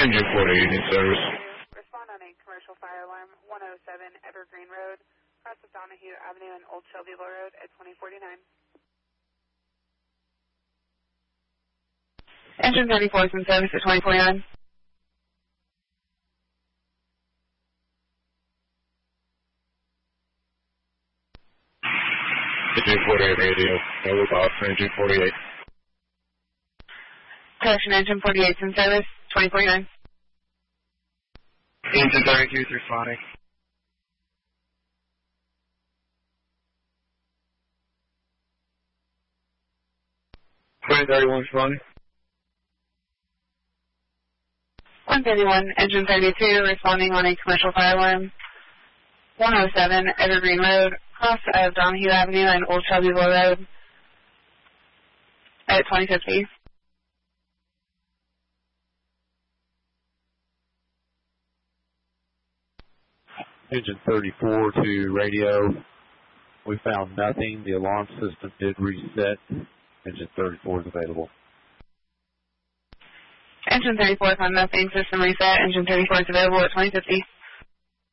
Engine 48 in service. Respond on a commercial fire alarm, 107 Evergreen Road, across of Donahue Avenue and Old Shelbyville Road at 2049. Engine 34 is in service at 2049. Engine 48 radio. No loss for Engine 48. Correction, Engine 48 is in service, 2049. Engine 32 is responding. Engine 31 responding. 131, Engine 32, responding on a commercial fire alarm, 107 Evergreen Road, across of Donahue Avenue and Old Shelbyville Road at 2050. Engine 34 to radio. We found nothing. The alarm system did reset. Engine 34 is available. Engine 34 found nothing. System reset. Engine 34 is available at 2050.